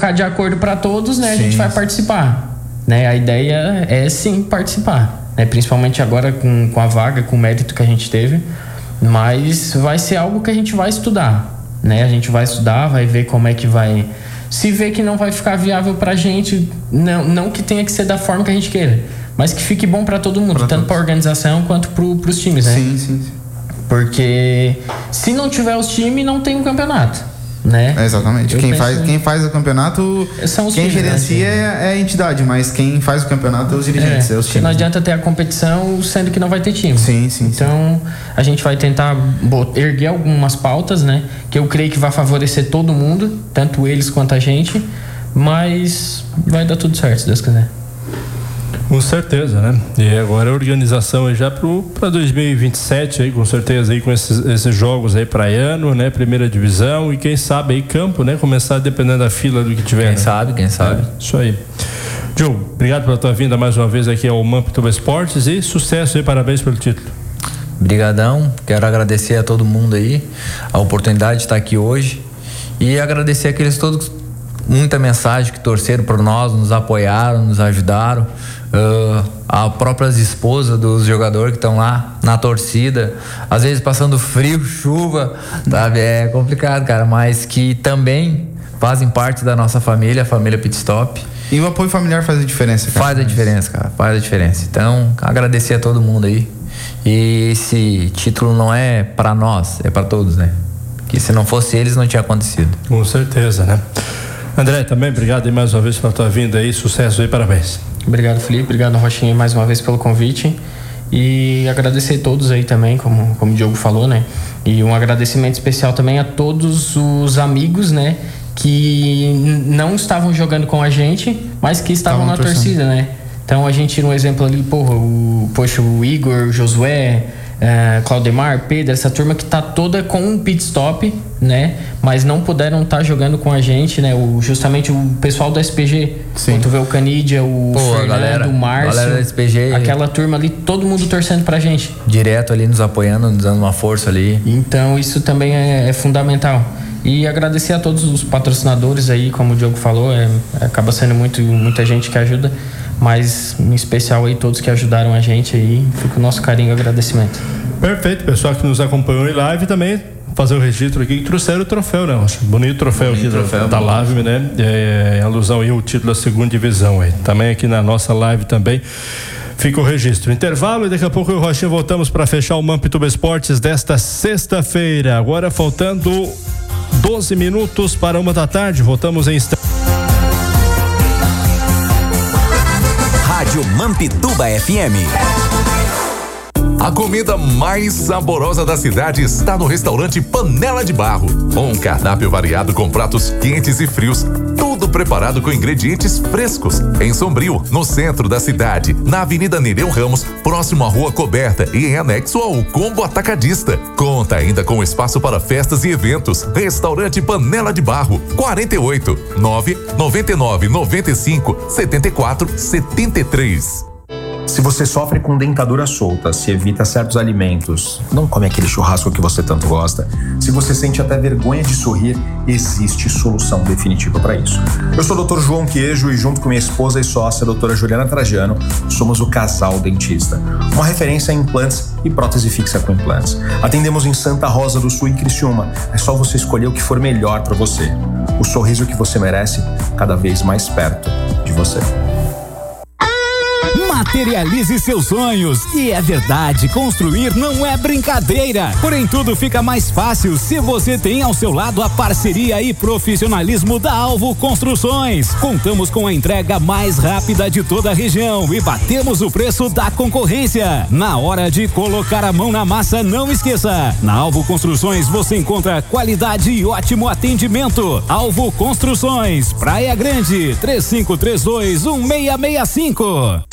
ficar de acordo para todos, né, a Sim. gente vai participar, né? A ideia é sim participar, né? Principalmente agora com a vaga, com o mérito que a gente teve, mas vai ser algo que a gente vai estudar, né? A gente vai estudar, vai ver como é que vai. Se vê que não vai ficar viável pra gente, não que tenha que ser da forma que a gente queira, mas que fique bom pra todo mundo, tanto pra organização quanto pros times, né? Sim. Porque se não tiver os times, não tem um campeonato, né? Exatamente. Quem faz o campeonato, são os quem times, gerencia né? é a entidade, mas quem faz o campeonato é os dirigentes, é os times. Não adianta ter a competição sendo que não vai ter time. Sim. Então a gente vai tentar erguer algumas pautas, né? Que eu creio que vai favorecer todo mundo, tanto eles quanto a gente, mas vai dar tudo certo, se Deus quiser. Com certeza, né? E agora a organização é já para 2027 aí, com certeza aí com esses jogos aí praiano, né? Primeira divisão e quem sabe aí campo, né? Começar dependendo da fila do que tiver. Quem sabe. Isso aí. Diogo, obrigado pela tua vinda mais uma vez aqui ao Mampituba Esportes e sucesso aí, parabéns pelo título. Brigadão, quero agradecer a todo mundo aí a oportunidade de estar aqui hoje e agradecer aqueles todos, muita mensagem que torceram por nós, nos apoiaram, nos ajudaram, a próprias esposas dos jogadores que estão lá na torcida, às vezes passando frio, chuva, sabe? É complicado, cara, mas que também fazem parte da nossa família, a família Pitstop. E o apoio familiar faz a diferença, cara. Faz a diferença, cara, faz a diferença. Então, agradecer a todo mundo aí. E esse título não é para nós, é para todos, né? Que se não fosse eles, não tinha acontecido. Com certeza, né? André, também obrigado aí mais uma vez pela tua vinda aí, sucesso aí, parabéns. Obrigado, Felipe, obrigado, Rochinha, mais uma vez pelo convite e agradecer a todos aí também, como o Diogo falou, né? E um agradecimento especial também a todos os amigos, né? Que não estavam jogando com a gente, mas que estavam na torcida, né? Então a gente tira um exemplo ali, o Igor, o Josué, Claudemar, Pedro, essa turma que tá toda com um pit stop, né? Mas não puderam estar jogando com a gente, né? Justamente o pessoal do SPG. Sim. Quando tu vê o Canidia, o Fernando, o Márcio, galera do SPG, aquela turma ali, todo mundo torcendo pra gente. Direto ali nos apoiando, nos dando uma força ali. Então isso também é fundamental. E agradecer a todos os patrocinadores aí, como o Diogo falou, acaba sendo muita gente que ajuda, mas em especial aí todos que ajudaram a gente aí, fica o nosso carinho e agradecimento. Perfeito, pessoal que nos acompanhou em live também, fazer o registro aqui, que trouxeram o troféu, né? Bonito troféu aqui da live, né? Em alusão aí ao título da segunda divisão aí. Também aqui na nossa live também fica o registro. Intervalo e daqui a pouco eu e o Rochinha voltamos para fechar o Mampituba Esportes desta sexta-feira. Agora faltando 12 minutos para 1h, voltamos em instantes. Rádio Mampituba FM. A comida mais saborosa da cidade está no restaurante Panela de Barro. Um cardápio variado com pratos quentes e frios, tudo preparado com ingredientes frescos. Em Sombrio, no centro da cidade, na Avenida Nereu Ramos, próximo à Rua Coberta e em anexo ao Combo Atacadista. Conta ainda com espaço para festas e eventos. Restaurante Panela de Barro, 48 999 95 74 73. Se você sofre com dentadura solta, se evita certos alimentos, não come aquele churrasco que você tanto gosta, se você sente até vergonha de sorrir, existe solução definitiva para isso. Eu sou o Dr. João Queijo e junto com minha esposa e sócia, a doutora Juliana Trajano, somos o Casal Dentista, uma referência em implantes e prótese fixa com implantes. Atendemos em Santa Rosa do Sul e Criciúma. É só você escolher o que for melhor para você. O sorriso que você merece, cada vez mais perto de você. Materialize seus sonhos. E é verdade, construir não é brincadeira. Porém, tudo fica mais fácil se você tem ao seu lado a parceria e profissionalismo da Alvo Construções. Contamos com a entrega mais rápida de toda a região e batemos o preço da concorrência. Na hora de colocar a mão na massa, não esqueça. Na Alvo Construções você encontra qualidade e ótimo atendimento. Alvo Construções, Praia Grande, 3532-1665.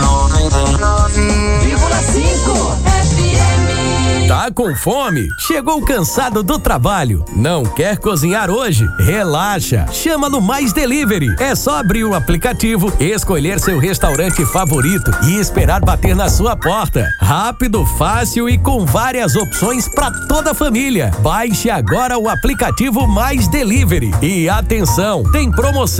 99,5 FM. Tá com fome? Chegou cansado do trabalho? Não quer cozinhar hoje? Relaxa! Chama no Mais Delivery. É só abrir o aplicativo, escolher seu restaurante favorito e esperar bater na sua porta. Rápido, fácil e com várias opções para toda a família. Baixe agora o aplicativo Mais Delivery. E atenção, tem promoção